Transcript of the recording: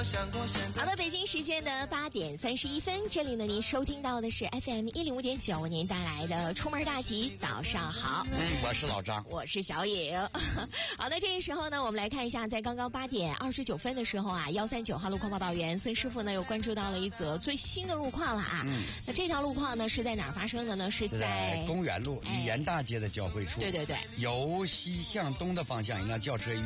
好的，北京时间的8点31分，这里呢您收听到的是 FM 105.9为您带来的出门大吉，早上好。 我是老张， 我是小颖。好的，这个时候呢，我们来看一下，在刚刚8点29分的时候啊，139号路况报道员孙师傅呢又关注到了一则最新的路况了啊。那这条路况呢是在哪儿发生的呢？是在公园路与严大街的交汇处。 对对对， 由西向东的方向，一辆轿车